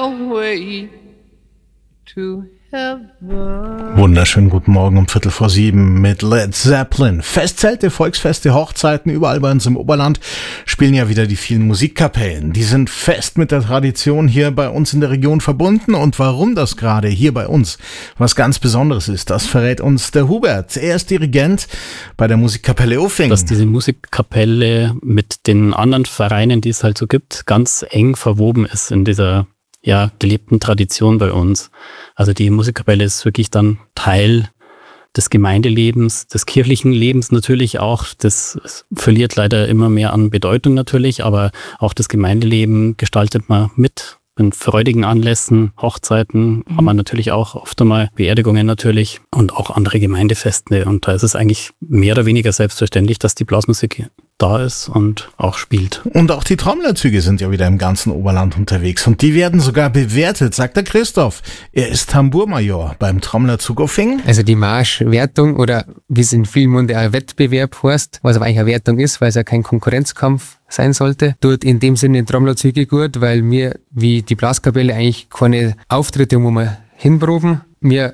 stairway to heaven. Wunderschönen guten Morgen um 6:45 mit Led Zeppelin. Festzelte, Volksfeste, Hochzeiten, überall bei uns im Oberland spielen ja wieder die vielen Musikkapellen. Die sind fest mit der Tradition hier bei uns in der Region verbunden. Und warum das gerade hier bei uns was ganz Besonderes ist, das verrät uns der Hubert. Er ist Dirigent bei der Musikkapelle Uffing. Dass diese Musikkapelle mit den anderen Vereinen, die es halt so gibt, ganz eng verwoben ist in dieser gelebten Tradition bei uns. Also die Musikkapelle ist wirklich dann Teil des Gemeindelebens, des kirchlichen Lebens natürlich auch. Das verliert leider immer mehr an Bedeutung natürlich, aber auch das Gemeindeleben gestaltet man mit in freudigen Anlässen, Hochzeiten, aber natürlich auch oft einmal Beerdigungen natürlich und auch andere Gemeindefeste. Und da ist es eigentlich mehr oder weniger selbstverständlich, dass die Blasmusik da ist und auch spielt. Und auch die Trommlerzüge sind ja wieder im ganzen Oberland unterwegs und die werden sogar bewertet, sagt der Christoph. Er ist Tambourmajor beim Trommlerzug Uffing. Also die Marschwertung oder wie es in vielen Munde ein Wettbewerb heißt, was aber eigentlich eine Wertung ist, weil es ja kein Konkurrenzkampf sein sollte, tut in dem Sinne den Trommlerzüge gut, weil wir wie die Blaskapelle eigentlich keine Auftritte, wo wir hinproben. Wir